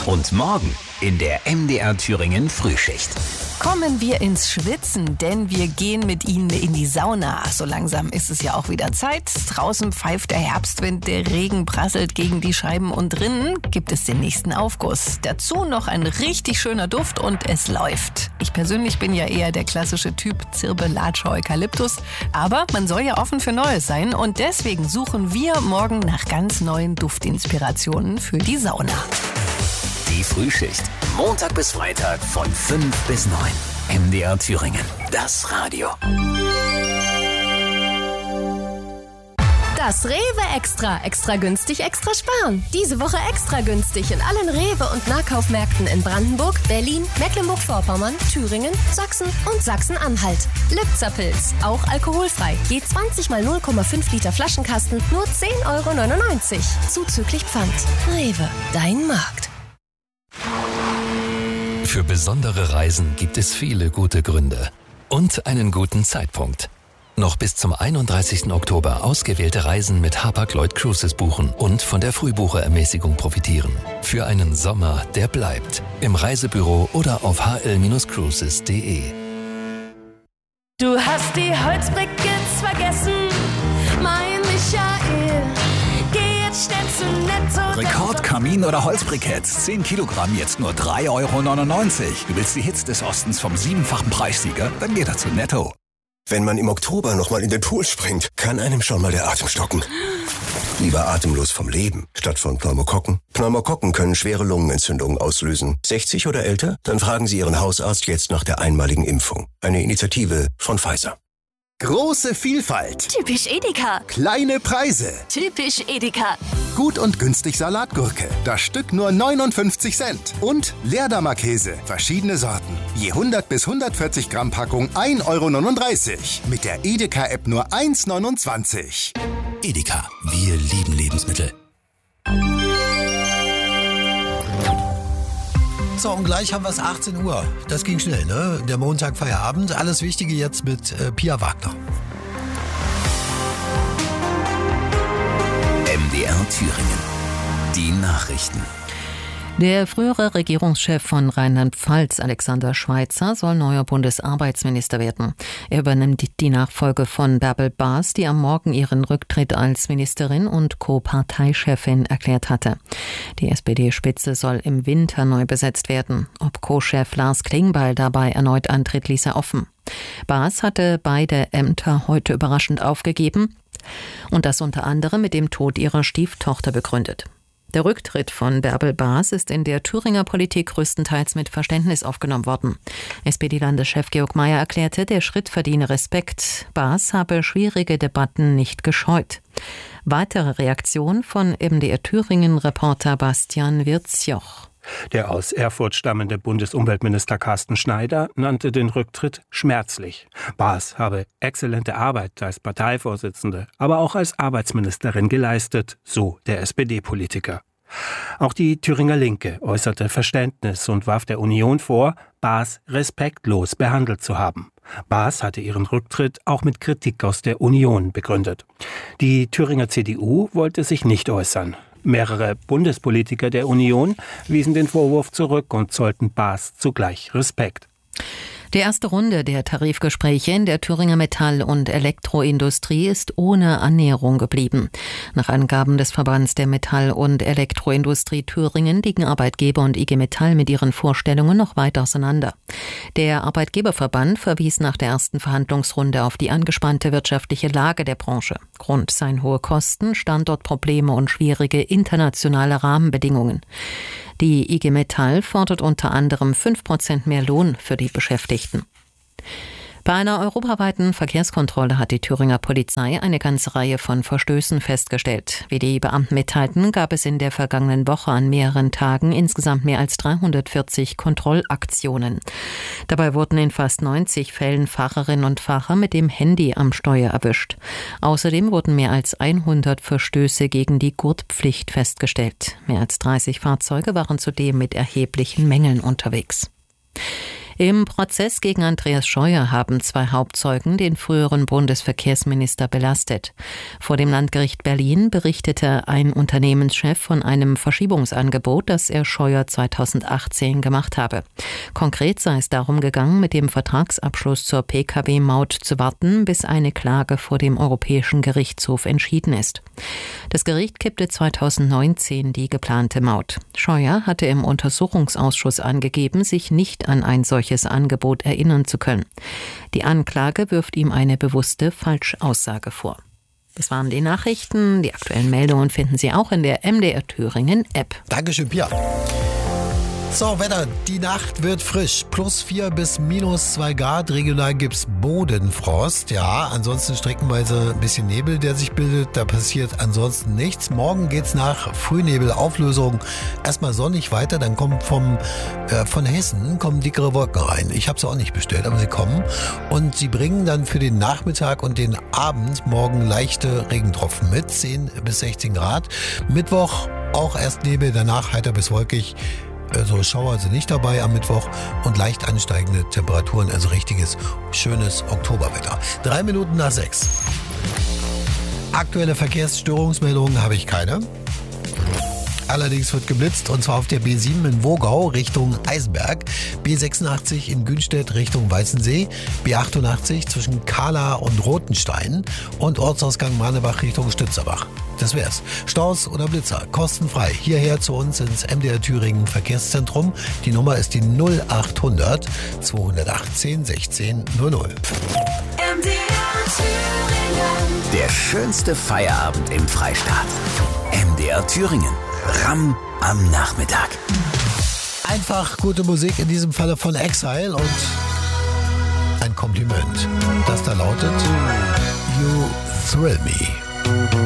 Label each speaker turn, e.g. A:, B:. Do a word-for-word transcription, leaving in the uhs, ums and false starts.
A: Und morgen in der M D R Thüringen Frühschicht.
B: Kommen wir ins Schwitzen, denn wir gehen mit Ihnen in die Sauna. So langsam ist es ja auch wieder Zeit. Draußen pfeift der Herbstwind, der Regen prasselt gegen die Scheiben und drinnen gibt es den nächsten Aufguss. Dazu noch ein richtig schöner Duft und es läuft. Ich persönlich bin ja eher der klassische Typ Zirbe, Latsche, Eukalyptus. Aber man soll ja offen für Neues sein und deswegen suchen wir morgen nach ganz neuen Duftinspirationen für die Sauna.
A: Die Frühschicht. Montag bis Freitag von fünf bis neun. M D R Thüringen. Das Radio.
C: Das Rewe Extra. Extra günstig, extra sparen. Diese Woche extra günstig in allen Rewe- und Nahkaufmärkten in Brandenburg, Berlin, Mecklenburg-Vorpommern, Thüringen, Sachsen und Sachsen-Anhalt. Lipzerpilz, auch alkoholfrei. Je zwanzig mal null Komma fünf Liter Flaschenkasten, nur zehn Euro neunundneunzig. Zuzüglich Pfand. Rewe, dein Markt.
D: Für besondere Reisen gibt es viele gute Gründe und einen guten Zeitpunkt. Noch bis zum einunddreißigsten Oktober ausgewählte Reisen mit Hapag-Lloyd Cruises buchen und von der Frühbucherermäßigung profitieren. Für einen Sommer, der bleibt. Im Reisebüro oder auf h l Bindestrich cruises punkt d e.
E: Du hast die Holzbriketts vergessen, mein Michael. Geh jetzt schnell zu Netto.
F: Rekord, Kamin oder Holzbriketts. zehn Kilogramm, jetzt nur drei Euro neunundneunzig. Du willst die Hits des Ostens vom siebenfachen Preissieger? Dann geh da zu Netto.
G: Wenn man im Oktober nochmal in den Pool springt, kann einem schon mal der Atem stocken. Lieber atemlos vom Leben, statt von Pneumokokken. Pneumokokken können schwere Lungenentzündungen auslösen. sechzig oder älter? Dann fragen Sie Ihren Hausarzt jetzt nach der einmaligen Impfung. Eine Initiative von Pfizer.
H: Große Vielfalt.
E: Typisch Edeka.
H: Kleine Preise.
E: Typisch Edeka.
H: Gut und günstig Salatgurke. Das Stück nur neunundfünfzig Cent. Und Leerdammer Käse. Verschiedene Sorten. Je hundert bis hundertvierzig Gramm Packung ein Euro neununddreißig. Mit der Edeka-App nur eins Euro neunundzwanzig.
I: Edeka. Wir lieben Lebensmittel.
J: So, und gleich haben wir es achtzehn Uhr. Das ging schnell, ne? Der Montag, Feierabend. Alles Wichtige jetzt mit äh, Pia Wagner.
A: M D R Thüringen. Die Nachrichten.
B: Der frühere Regierungschef von Rheinland-Pfalz, Alexander Schweitzer, soll neuer Bundesarbeitsminister werden. Er übernimmt die Nachfolge von Bärbel Baas, die am Morgen ihren Rücktritt als Ministerin und Co-Parteichefin erklärt hatte. Die S P D-Spitze soll im Winter neu besetzt werden. Ob Co-Chef Lars Klingbeil dabei erneut antritt, ließ er offen. Baas hatte beide Ämter heute überraschend aufgegeben und das unter anderem mit dem Tod ihrer Stieftochter begründet. Der Rücktritt von Bärbel Baas ist in der Thüringer Politik größtenteils mit Verständnis aufgenommen worden. S P D-Landeschef Georg Mayer erklärte, der Schritt verdiene Respekt. Baas habe schwierige Debatten nicht gescheut. Weitere Reaktion von M D R Thüringen-Reporter Bastian Wirzjoch.
K: Der aus Erfurt stammende Bundesumweltminister Carsten Schneider nannte den Rücktritt schmerzlich. Baas habe exzellente Arbeit als Parteivorsitzende, aber auch als Arbeitsministerin geleistet, so der S P D-Politiker. Auch die Thüringer Linke äußerte Verständnis und warf der Union vor, Baas respektlos behandelt zu haben. Baas hatte ihren Rücktritt auch mit Kritik aus der Union begründet. Die Thüringer C D U wollte sich nicht äußern. Mehrere Bundespolitiker der Union wiesen den Vorwurf zurück und zollten Baas zugleich Respekt.
B: Die erste Runde der Tarifgespräche in der Thüringer Metall- und Elektroindustrie ist ohne Annäherung geblieben. Nach Angaben des Verbands der Metall- und Elektroindustrie Thüringen liegen Arbeitgeber und I G Metall mit ihren Vorstellungen noch weit auseinander. Der Arbeitgeberverband verwies nach der ersten Verhandlungsrunde auf die angespannte wirtschaftliche Lage der Branche. Grund seien hohe Kosten, Standortprobleme und schwierige internationale Rahmenbedingungen. Die I G Metall fordert unter anderem fünf Prozent mehr Lohn für die Beschäftigten. Bei einer europaweiten Verkehrskontrolle hat die Thüringer Polizei eine ganze Reihe von Verstößen festgestellt. Wie die Beamten mitteilten, gab es in der vergangenen Woche an mehreren Tagen insgesamt mehr als dreihundertvierzig Kontrollaktionen. Dabei wurden in fast neunzig Fällen Fahrerinnen und Fahrer mit dem Handy am Steuer erwischt. Außerdem wurden mehr als hundert Verstöße gegen die Gurtpflicht festgestellt. Mehr als dreißig Fahrzeuge waren zudem mit erheblichen Mängeln unterwegs. Im Prozess gegen Andreas Scheuer haben zwei Hauptzeugen den früheren Bundesverkehrsminister belastet. Vor dem Landgericht Berlin berichtete ein Unternehmenschef von einem Verschiebungsangebot, das er Scheuer zweitausendachtzehn gemacht habe. Konkret sei es darum gegangen, mit dem Vertragsabschluss zur P K W-Maut zu warten, bis eine Klage vor dem Europäischen Gerichtshof entschieden ist. Das Gericht kippte zweitausendneunzehn die geplante Maut. Scheuer hatte im Untersuchungsausschuss angegeben, sich nicht an ein solches Angebot erinnern zu können. Die Anklage wirft ihm eine bewusste Falschaussage vor. Das waren die Nachrichten. Die aktuellen Meldungen finden Sie auch in der M D R Thüringen App.
J: Dankeschön, Pia. So, Wetter. Die Nacht wird frisch. Plus vier bis minus zwei Grad. Regional gibt's Bodenfrost. Ja, ansonsten streckenweise ein bisschen Nebel, der sich bildet. Da passiert ansonsten nichts. Morgen geht's nach Frühnebelauflösung erstmal sonnig weiter. Dann kommen vom, äh, von Hessen kommen dickere Wolken rein. Ich habe sie auch nicht bestellt, aber sie kommen. Und sie bringen dann für den Nachmittag und den Abend morgen leichte Regentropfen mit. zehn bis sechzehn Grad. Mittwoch auch erst Nebel, danach heiter bis wolkig. Also Schauer sind nicht dabei am Mittwoch und leicht ansteigende Temperaturen, also richtiges, schönes Oktoberwetter. Drei Minuten nach sechs. Aktuelle Verkehrsstörungsmeldungen habe ich keine. Allerdings wird geblitzt, und zwar auf der B sieben in Wogau Richtung Eisenberg, B sechsundachtzig in Günstedt Richtung Weißensee, B achtundachtzig zwischen Kahla und Rotenstein und Ortsausgang Manebach Richtung Stützerbach. Das wär's. Staus oder Blitzer, kostenfrei. Hierher zu uns ins M D R Thüringen Verkehrszentrum. Die Nummer ist die null achthundert zweihundertachtzehn sechzehn null null.
A: M D R Thüringen. Der schönste Feierabend im Freistaat. M D R Thüringen. Ramm am Nachmittag.
J: Einfach gute Musik, in diesem Falle von Exile, und ein Kompliment, das da lautet: You thrill me.